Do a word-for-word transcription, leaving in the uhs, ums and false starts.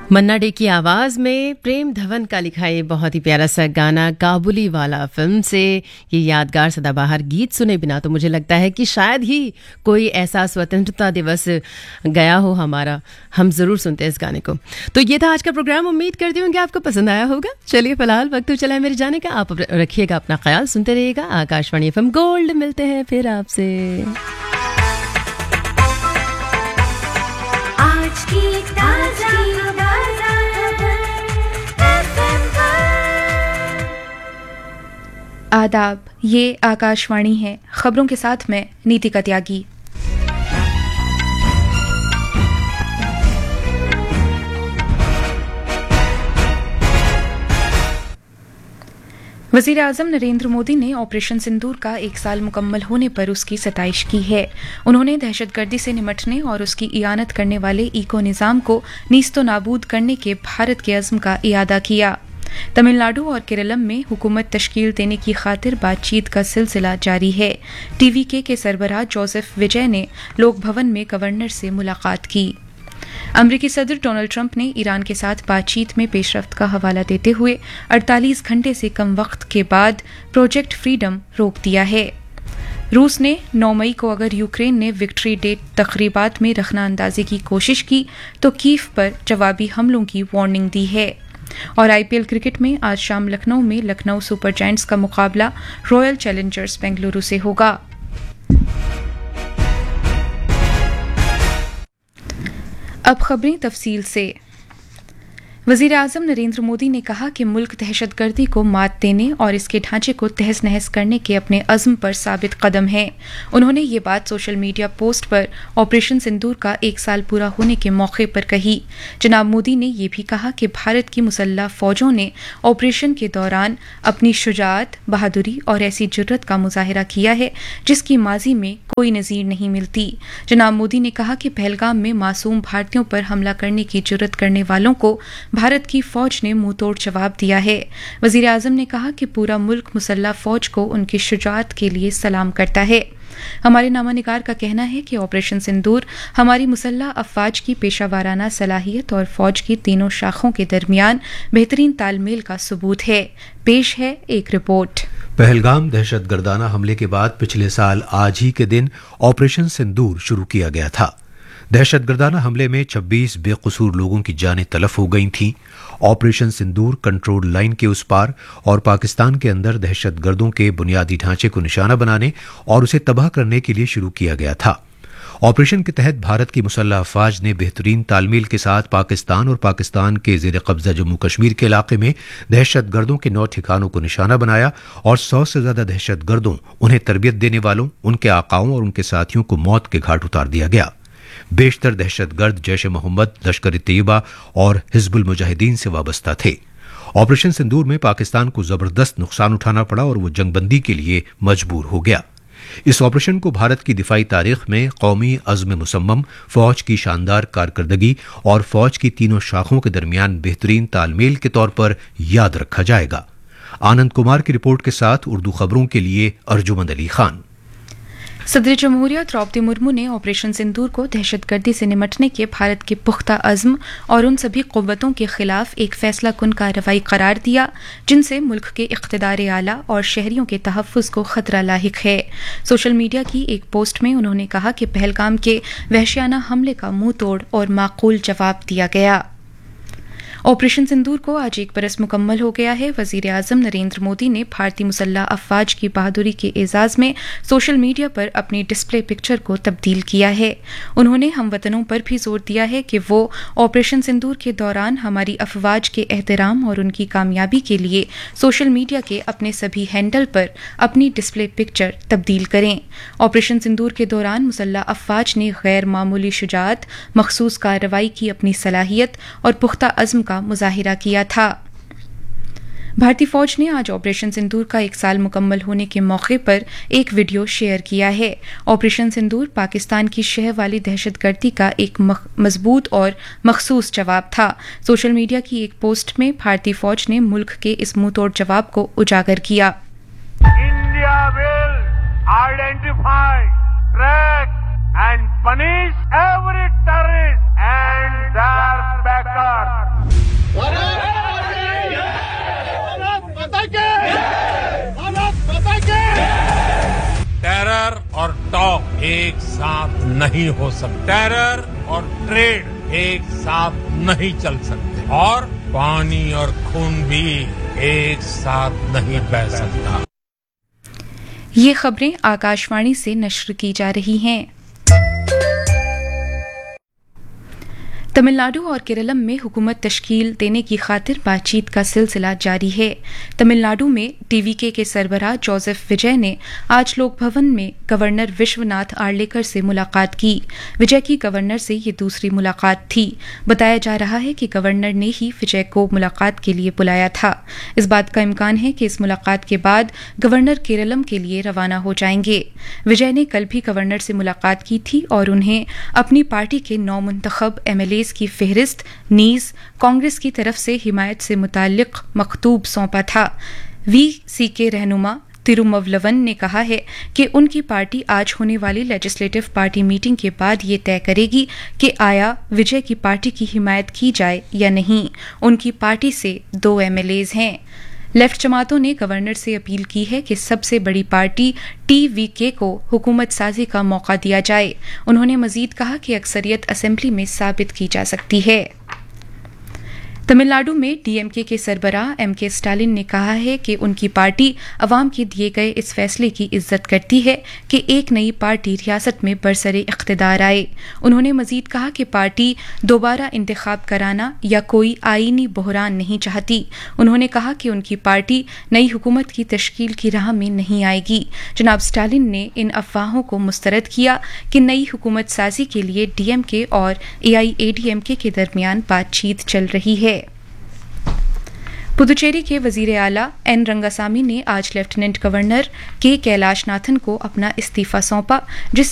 मन्ना day की आवाज में प्रेम धवन का लिखा ये बहुत ही प्यारा सा गाना काबुली वाला फिल्म से ये यादगार सदाबहार गीत सुने बिना तो मुझे लगता है कि शायद ही कोई ऐसा स्वतंत्रता दिवस गया हो हमारा। हम जरूर सुनते हैं इस गाने को। तो ये था आज का प्रोग्राम। उम्मीद करती हूँ कि आपको पसंद आया होगा। चलिए फिलहाल वक्त तो चला है मेरे जाने का। आप रखिएगा अपना ख्याल, सुनते रहिएगा आकाशवाणी एफएम गोल्ड। मिलते हैं फिर आपसे। आज की ताजा आदाब, ये आकाशवाणी है। खबरों के साथ मैं नीतिका त्यागी। वज़ीर आज़म नरेंद्र मोदी ने ऑपरेशन सिंदूर का एक साल मुकम्मल होने पर उसकी सताइश की है। उन्होंने दहशतगर्दी से निमटने और उसकी इयानत करने वाले इको निज़ाम को नीस्तो नाबूद करने के भारत के अज़्म का इयादा किया। तमिलनाडु और केरलम में हुकूमत तश्कील देने की खातिर बातचीत का सिलसिला जारी है। टीवीके के सरबराह जोसेफ विजय ने लोक भवन में गवर्नर से मुलाकात की। अमरीकी सदर डोनाल्ड ट्रंप ने ईरान के साथ बातचीत में पेशरफ्त का हवाला देते हुए अड़तालीस घंटे से कम वक्त के बाद प्रोजेक्ट फ्रीडम रोक दिया है। रूस ने नौ मई को अगर यूक्रेन ने विक्ट्री डे तकरीबात में रखना अंदाजी की कोशिश की तो कीव पर जवाबी हमलों की वार्निंग दी है। और आईपीएल क्रिकेट में आज शाम लखनऊ में लखनऊ सुपर जायंट्स का मुकाबला रॉयल चैलेंजर्स बेंगलुरु से होगा। अब खबरें तफसील से। वज़ीर आज़म नरेंद्र मोदी ने कहा कि मुल्क दहशतगर्दी को मात देने और इसके ढांचे को तहस नहस करने के अपने अज़्म पर साबित कदम है। उन्होंने ये बात सोशल मीडिया पोस्ट पर ऑपरेशन सिंदूर का एक साल पूरा होने के मौके पर कही। जनाब मोदी ने यह भी कहा कि भारत की मुसल्लह फ़ौजों ने ऑपरेशन के दौरान अपनी शुजाअत, बहादुरी और ऐसी जुर्रत का मुजाहिरा किया है जिसकी माजी में कोई नज़ीर नहीं मिलती। जनाब मोदी ने कहा कि पहलगाम में मासूम भारतीयों पर हमला करने की जुर्रत करने वालों को भारत की फौज ने मुंह तोड़ जवाब दिया है। वज़ीर आज़म ने कहा कि पूरा मुल्क मुसल्लह फौज को उनकी शुजाअत के लिए सलाम करता है। हमारे नामानिगार का कहना है कि ऑपरेशन सिंदूर हमारी मुसल्लह अफवाज की पेशा सलाहियत और फौज की तीनों शाखों के दरमियान बेहतरीन तालमेल का सबूत है। पेश है एक रिपोर्ट। पहलगाम दहशतगर्दाना हमले के बाद पिछले साल आज ही के दिन ऑपरेशन सिंदूर शुरू किया गया था। दहशतगर्दाना हमले में छब्बीस बेकसूर लोगों की जानें तलफ हो गई थीं। ऑपरेशन सिंदूर कंट्रोल लाइन के उस पार और पाकिस्तान के अंदर दहशतगर्दों के बुनियादी ढांचे को निशाना बनाने और उसे तबाह करने के लिए शुरू किया गया था। ऑपरेशन के तहत भारत की मुसल्लह अफवाज ने बेहतरीन तालमेल के साथ पाकिस्तान और पाकिस्तान के जेर कब्जा जम्मू कश्मीर के इलाके में दहशतगर्दों के नौ ठिकानों को निशाना बनाया और सौ से ज्यादा दहशतगर्दों, उन्हें तरबियत देने वालों, उनके आकाओं और उनके साथियों को मौत के घाट उतार दिया गया। बेशतर दहशतगर्द जैश ए मोहम्मद, लश्कर ए तैयबा और हिजबुल मुजाहिदीन से वाबस्ता थे। ऑपरेशन सिंदूर में पाकिस्तान को जबरदस्त नुकसान उठाना पड़ा और वो जंगबंदी के लिए मजबूर हो गया। इस ऑपरेशन को भारत की दिफाई तारीख में कौमी अज़्म मुसम्मम, फौज की शानदार कारकर्दगी और फौज की तीनों शाखों के दरमियान बेहतरीन तालमेल के तौर पर याद रखा जाएगा। आनंद कुमार की रिपोर्ट के साथ उर्दू खबरों के लिए अर्जुमंद अली खान। सदर जमहूरिया द्रौपदी मुर्मू ने ऑपरेशन सिंदूर को दहशतगर्दी से निमटने के भारत के पुख्ता अज़्म और उन सभी क़ुव्वतों के खिलाफ एक फैसला कुन कार्रवाई करार दिया जिनसे मुल्क के इक़्तिदार आला और शहरियों के तहफ़्फ़ुज़ को खतरा लाहिक है। सोशल मीडिया की एक पोस्ट में उन्होंने कहा कि पहलगाम के वहशियाना हमले का मुंह तोड़ और माकूल जवाब दिया गया। ऑपरेशन सिंदूर को आज एक बरस मुकम्मल हो गया है। वज़ीर आज़म नरेंद्र मोदी ने भारतीय मुसल्लह अफवाज की बहादुरी के एजाज़ में सोशल मीडिया पर अपनी डिस्प्ले पिक्चर को तब्दील किया है। उन्होंने हमवतनों पर भी जोर दिया है कि वो ऑपरेशन सिंदूर के दौरान हमारी अफवाज के एहतराम और उनकी कामयाबी के लिए सोशल मीडिया के अपने सभी हैंडल पर अपनी डिस्प्ले पिक्चर तब्दील करें। ऑपरेशन सिंदूर के दौरान मुसल्लह अफवाज ने गैर मामूली शुजाअत, मखसूस कार्रवाई की अपनी सलाहियत और पुख्ता अज़्म का मुजाहिरा किया था। भारतीय फौज ने आज ऑपरेशन सिंदूर का एक साल मुकम्मल होने के मौके पर एक वीडियो शेयर किया है। ऑपरेशन सिंदूर पाकिस्तान की शह वाली दहशतगर्दी का एक मजबूत और मखसूस जवाब था। सोशल मीडिया की एक पोस्ट में भारतीय फौज ने मुल्क के इस मुंहतोड़ जवाब को उजागर किया। India will identify, track and punish every terrorist and their backers. नहीं हो सकता। टेरर और ट्रेड एक साथ नहीं चल सकते और पानी और खून भी एक साथ नहीं बह सकता। ये खबरें आकाशवाणी से नश्र की जा रही हैं। तमिलनाडु और केरलम में हुकूमत तश्कील देने की खातिर बातचीत का सिलसिला जारी है। तमिलनाडु में टीवीके के सरबराह जोसेफ विजय ने आज लोक भवन में गवर्नर विश्वनाथ आर्लेकर से मुलाकात की। विजय की गवर्नर से ये दूसरी मुलाकात थी। बताया जा रहा है कि गवर्नर ने ही विजय को मुलाकात के लिए बुलाया था। इस बात का इम्कान है कि इस मुलाकात के बाद गवर्नर केरलम के लिए रवाना हो जाएंगे। विजय ने कल भी गवर्नर से मुलाकात की थी और उन्हें अपनी पार्टी के नौ मुंतखब एमएलए की फेहरिस्त नीज कांग्रेस की तरफ से हिमायत से मुताल्लिक मकतूब सौंपा था। वीसी के रहनुमा तिरुमवलवन ने कहा है कि उनकी पार्टी आज होने वाली लेजिस्लेटिव पार्टी मीटिंग के बाद ये तय करेगी कि आया विजय की पार्टी की हिमायत की जाए या नहीं। उनकी पार्टी से दो एमएलएज हैं। लेफ्ट जमातों ने गवर्नर से अपील की है कि सबसे बड़ी पार्टी टीवीके को हुकूमत साजी का मौका दिया जाए। उन्होंने मजीद कहा कि अक्सरियत असेंबली में साबित की जा सकती है। तमिलनाडु में डीएमके के सरबराह एम के स्टालिन ने कहा है कि उनकी पार्टी अवाम के दिए गए इस फैसले की इज्जत करती है कि एक नई पार्टी रियासत में बरसरे इख्तिदार आए। उन्होंने मजीद कहा कि पार्टी दोबारा इंतखाब कराना या कोई आईनी बहरान नहीं चाहती। उन्होंने कहा कि उनकी पार्टी नई हुकूमत की तश्कील की राह में नहीं आएगी। जनाब स्टालिन ने इन अफवाहों को मुस्तरद किया कि नई हुकूमत साजी के लिए डीएमके और एआईएडीएमके के दरमियान बातचीत चल रही है। पुदुचेरी के वजीर आला एन रंगासामी ने आज लेफ्टिनेंट गवर्नर के कैलाशनाथन को अपना इस्तीफा सौंपा, जिस